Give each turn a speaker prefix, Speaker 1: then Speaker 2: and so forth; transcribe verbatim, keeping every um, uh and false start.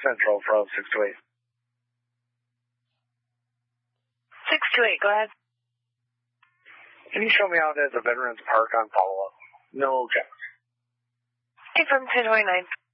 Speaker 1: Central from six two eight.
Speaker 2: six two eight, go ahead.
Speaker 1: Can you show me out at the Veterans Park on follow-up? No checks.
Speaker 2: Hey, from ten twenty-nine.